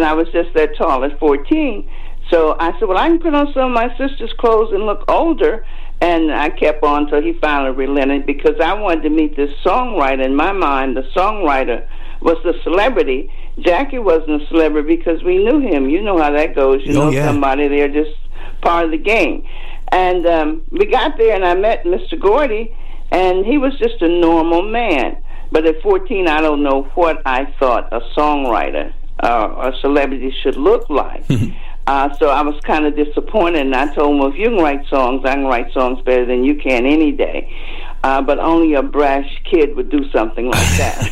I was just that tall at 14. So I said, well, I can put on some of my sister's clothes and look older. And I kept on till he finally relented, because I wanted to meet this songwriter. In my mind, the songwriter was the celebrity. Jackie wasn't a celebrity because we knew him. You know how that goes. You know somebody, they're just part of the game. And we got there, and I met Mr. Gordy, and he was just a normal man. But at 14, I don't know what I thought a songwriter or a celebrity should look like. So I was kind of disappointed, and I told him, well, if you can write songs, I can write songs better than you can any day. But only a brash kid would do something like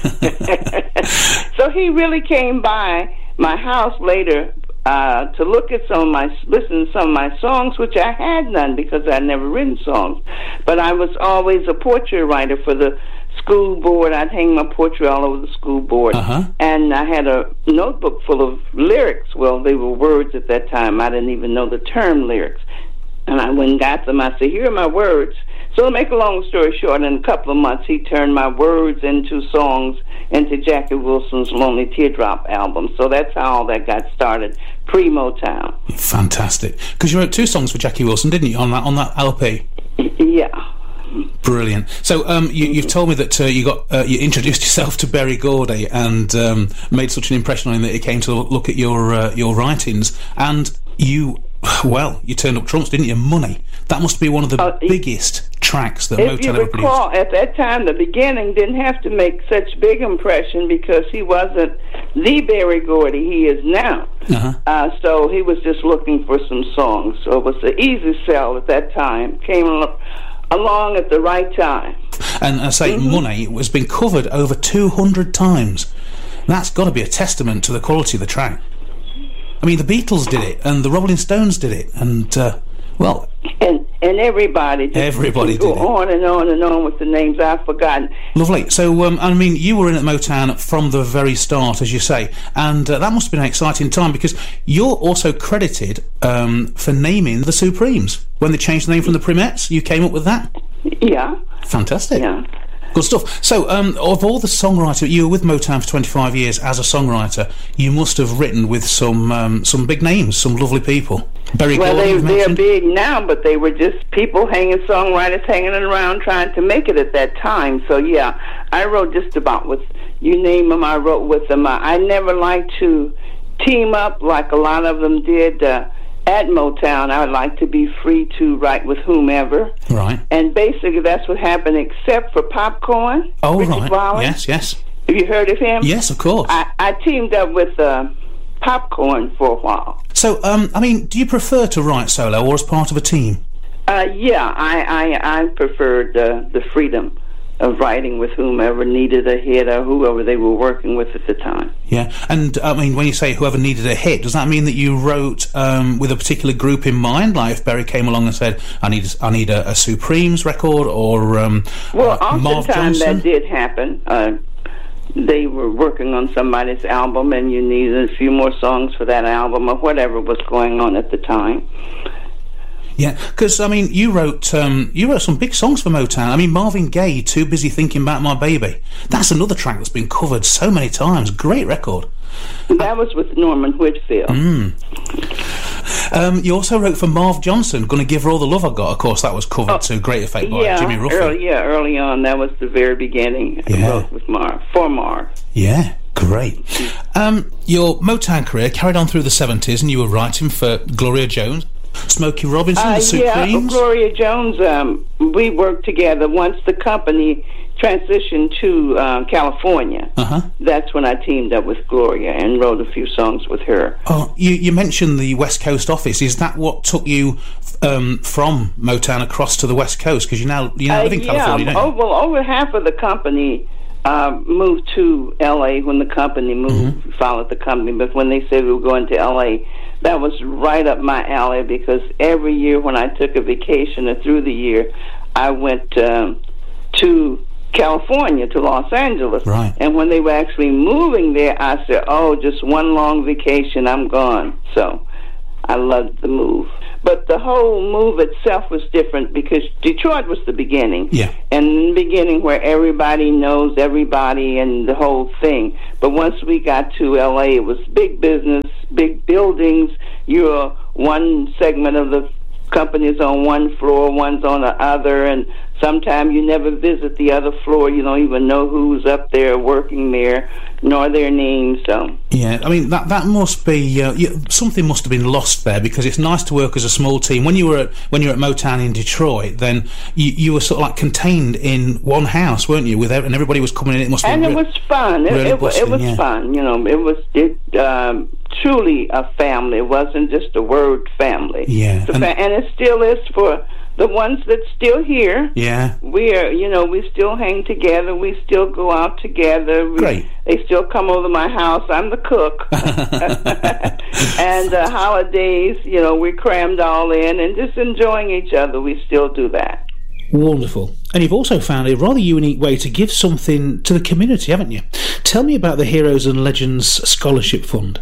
that. So he really came by my house later to look at listen to some of my songs, which I had none because I'd never written songs. But I was always a portrait writer for the school board. I'd hang my portrait all over the school board. And I had a notebook full of lyrics. Well, they were words at that time. I didn't even know the term lyrics. And I went and got them. I said, here are my words. So to make a long story short, in a couple of months, he turned my words into songs, into Jackie Wilson's Lonely Teardrop album. So that's how all that got started, pre-Motown. Fantastic. Because you wrote 2 songs for Jackie Wilson, didn't you, on that LP? Yeah. Brilliant. So you've told me that you introduced yourself to Berry Gordy and made such an impression on him that he came to look at your writings, and you turned up trumps, didn't you? Money. That must be one of the biggest tracks that Motown ever produced. If you recall, at that time, the beginning didn't have to make such big impression because he wasn't the Berry Gordy he is now. So he was just looking for some songs. So it was an easy sell at that time. Came along at the right time. And I say Money has been covered over 200 times. That's got to be a testament to the quality of the track. I mean, the Beatles did it, and the Rolling Stones did it, and and everybody did it. Go on and on and on with the names I've forgotten. Lovely. So, I mean, you were in at Motown from the very start, as you say, and that must have been an exciting time, because you're also credited for naming the Supremes. When they changed the name from the Primettes, you came up with that? Yeah. Fantastic. Yeah. Good stuff. So, of all the songwriters, you were with Motown for 25 years as a songwriter. You must have written with some big names, some lovely people. Berry Gordy, they're big now, but they were just people songwriters hanging around trying to make it at that time. So, yeah, I wrote just about with, you name them, I wrote with them. I never liked to team up like a lot of them did. At Motown, I would like to be free to write with whomever. Right. And basically that's what happened, except for Popcorn. Oh, Richard right. Wallace. Yes. Have you heard of him? Yes, of course. I teamed up with Popcorn for a while. So, I mean, do you prefer to write solo or as part of a team? Yeah, I preferred the freedom of writing with whomever needed a hit or whoever they were working with at the time. Yeah, and I mean, when you say whoever needed a hit, does that mean that you wrote with a particular group in mind? Like if Berry came along and said, I need a Supremes record, or well, Marv oftentimes Johnson? that did happen. They were working on somebody's album and you needed a few more songs for that album or whatever was going on at the time. Yeah, because, I mean, you wrote some big songs for Motown. I mean, Marvin Gaye, Too Busy Thinking About My Baby. That's another track that's been covered so many times. Great record. That was with Norman Whitfield. You also wrote for Marv Johnson, Gonna Give Her All the Love I Got. Of course, that was covered to great effect by Jimmy Ruffin. Early on. That was the very beginning. I wrote with Marv, for Marv. Yeah. Great. Your Motown career carried on through the 70s, and you were writing for Gloria Jones, Smokey Robinson, the Supremes. Yeah, Gloria Jones, we worked together once the company transitioned to California. That's when I teamed up with Gloria and wrote a few songs with her. Oh, you mentioned the West Coast office. Is that what took you from Motown across to the West Coast? Because you now live in California, don't you? Over half of the company moved to L.A. when the company moved, followed the company. But when they said we were going to L.A., that was right up my alley, because every year when I took a vacation or through the year, I went to California, to Los Angeles. Right. And when they were actually moving there, I said, oh, just one long vacation, I'm gone. So I loved the move. But the whole move itself was different because Detroit was the beginning. Yeah. And in the beginning where everybody knows everybody and the whole thing. But once we got to L.A., it was big business, big buildings. You're one segment of the company's on one floor, one's on the other, and sometimes you never visit the other floor. You don't even know who's up there working there, nor their names. So yeah, I mean that must be something must have been lost there, because it's nice to work as a small team. When you were at Motown in Detroit, then you were sort of like contained in one house, weren't you? And everybody was coming in. It must. And it was fun. It was fun. You know, it was truly a family. It wasn't just a word family. Yeah, and it still is for the ones that's still here. Yeah. We still hang together. We still go out together. Great. They still come over to my house. I'm the cook. And holidays, we're crammed all in and just enjoying each other. We still do that. Wonderful. And you've also found a rather unique way to give something to the community, haven't you? Tell me about the Heroes and Legends Scholarship Fund.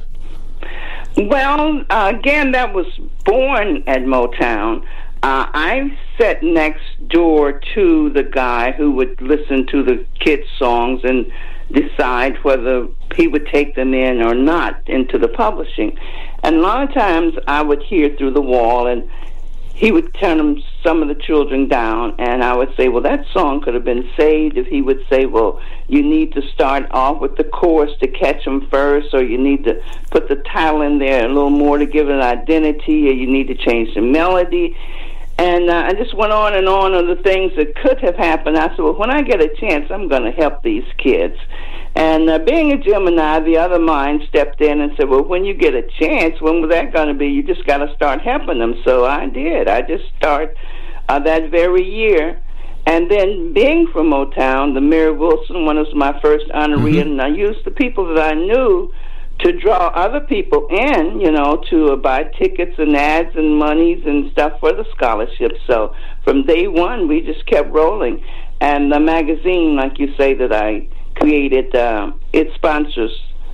Well, again, that was born at Motown. I sat next door to the guy who would listen to the kids' songs and decide whether he would take them in or not into the publishing. And a lot of times I would hear through the wall, and he would turn some of the children down, and I would say, well, that song could have been saved. If he would say, well, you need to start off with the chorus to catch them first, or you need to put the title in there a little more to give it an identity, or you need to change the melody. And I just went on and on of the things that could have happened. I said, well, when I get a chance, I'm going to help these kids. And being a Gemini, the other mind stepped in and said, well, when you get a chance, when was that going to be? You just got to start helping them. So I did. I just started that very year. And then being from Motown, the Mary Wilson one was my first honoree, and I used the people that I knew to draw other people in, to buy tickets and ads and monies and stuff for the scholarship. So from day one, we just kept rolling. And the magazine, like you say, that I created, it sponsors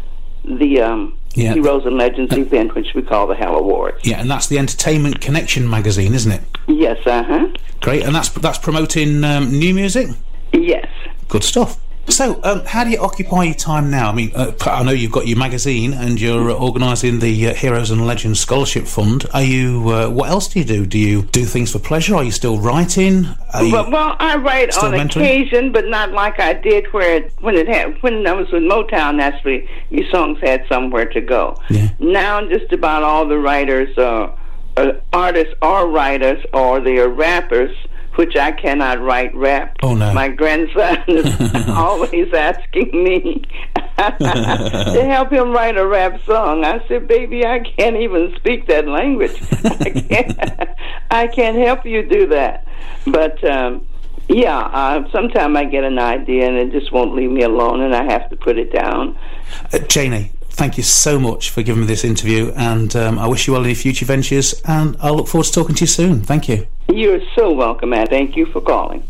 the Heroes and Legends event, which we call the Hell Awards. Yeah, and that's the Entertainment Connection magazine, isn't it? Yes, Great, and that's promoting new music? Yes. Good stuff. So, how do you occupy your time now? I mean, I know you've got your magazine and you're organising the Heroes and Legends Scholarship Fund. Are you? What else do you do? Do you do things for pleasure? Are you still writing? Well, I write on occasion, but not like I did when I was with Motown. Actually, your songs had somewhere to go. Yeah. Now, just about all the writers, artists, are writers, or they are rappers. Which I cannot write rap. Oh, no. My grandson is always asking me to help him write a rap song. I said, baby, I can't even speak that language. I can't help you do that. But, sometimes I get an idea and it just won't leave me alone, and I have to put it down. Janie, thank you so much for giving me this interview, and I wish you well in your future ventures, and I'll look forward to talking to you soon. Thank you. You're so welcome, Matt. Thank you for calling.